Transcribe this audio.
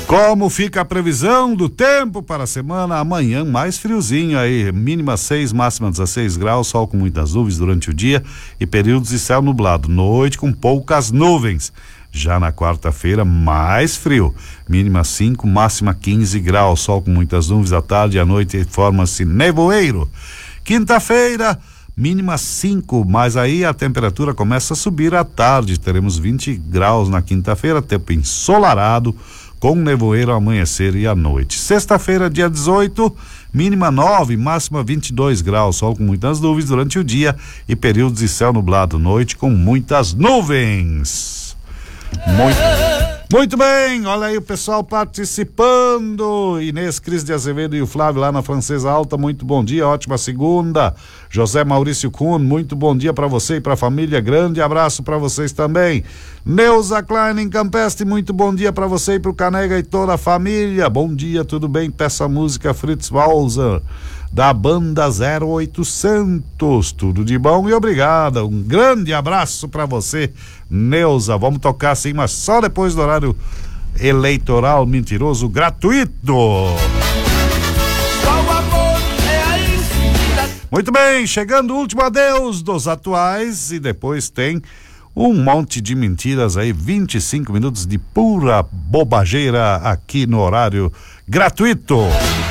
Como fica a previsão do tempo para a semana? Amanhã mais friozinho aí, mínima 6, máxima 16 graus, sol com muitas nuvens durante o dia e períodos de céu nublado, noite com poucas nuvens. Já na quarta-feira, mais frio, mínima 5, máxima 15 graus, sol com muitas nuvens à tarde e à noite forma-se nevoeiro. Quinta-feira, mínima 5, mas aí a temperatura começa a subir à tarde, teremos 20 graus na quinta-feira, tempo ensolarado, com nevoeiro ao amanhecer e à noite. Sexta-feira, dia 18, mínima 9, máxima 22 graus, sol com muitas nuvens durante o dia e períodos de céu nublado, noite com muitas nuvens. Muito bem, olha aí o pessoal participando. Inês Cris de Azevedo e o Flávio lá na Francesa Alta, muito bom dia, ótima segunda. José Maurício Kuhn, muito bom dia para você e para a família, grande abraço para vocês também. Neuza Klein em Campestre, muito bom dia para você e para o Canega e toda a família. Bom dia, tudo bem? Peça a música Fritz Walser da banda 0800, tudo de bom e obrigada, um grande abraço para você, Neuza. Vamos tocar sim, mas só depois do horário eleitoral mentiroso gratuito. Muito bem, chegando o último adeus dos atuais e depois tem um monte de mentiras aí, 25 minutos de pura bobageira aqui no horário gratuito.